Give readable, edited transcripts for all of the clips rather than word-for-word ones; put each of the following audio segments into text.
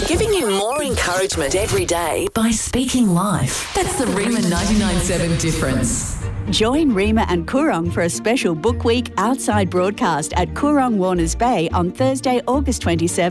Giving you more encouragement every day by speaking life. That's the Rima 99.7 difference. Join Rima and Coorong for a special Book Week outside broadcast at Coorong Warners Bay on Thursday, August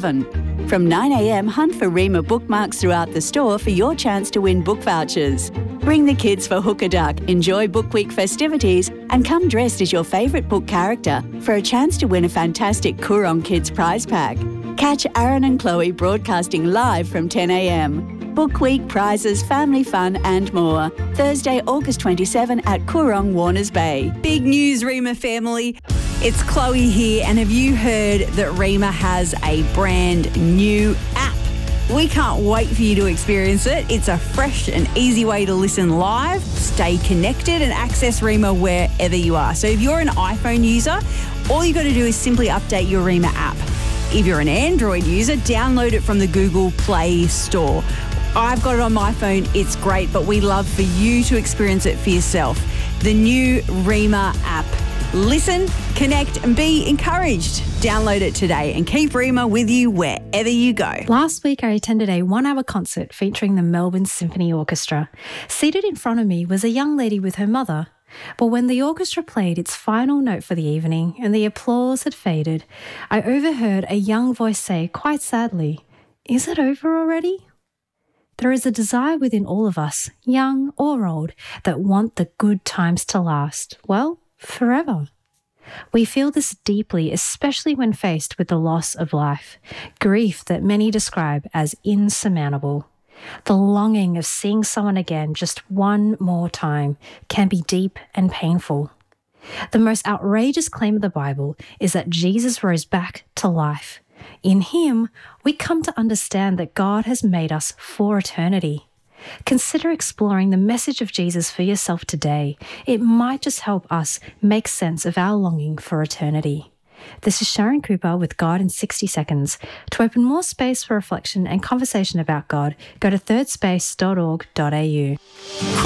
27. From 9 a.m, hunt for Rima bookmarks throughout the store for your chance to win book vouchers. Bring the kids for Hook a Duck, enjoy Book Week festivities, and come dressed as your favourite book character for a chance to win a fantastic Coorong Kids prize pack. Catch Aaron and Chloe broadcasting live from 10 a.m. Book Week, prizes, family fun and more. Thursday, August 27 at Coorong Warners Bay. Big news, Rima family. It's Chloe here, and have you heard that Rima has a brand new app? We can't wait for you to experience it. It's a fresh and easy way to listen live, stay connected and access Rima wherever you are. So if you're an iPhone user, all you got to do is simply update your Rima app. If you're an Android user, download it from the Google Play Store. I've got it on my phone. It's great, but we love for you to experience it for yourself. The new Rima app. Listen, connect and be encouraged. Download it today and keep Rima with you wherever you go. Last week I attended a 1-hour concert featuring the Melbourne Symphony Orchestra. Seated in front of me was a young lady with her mother. But when the orchestra played its final note for the evening and the applause had faded, I overheard a young voice say quite sadly, "Is it over already?" There is a desire within all of us, young or old, that want the good times to last, well, forever. We feel this deeply, especially when faced with the loss of life, grief that many describe as insurmountable. The longing of seeing someone again just one more time can be deep and painful. The most outrageous claim of the Bible is that Jesus rose back to life. In him, we come to understand that God has made us for eternity. Consider exploring the message of Jesus for yourself today. It might just help us make sense of our longing for eternity. This is Sharon Cooper with God in 60 Seconds. To open more space for reflection and conversation about God, go to thirdspace.org.au.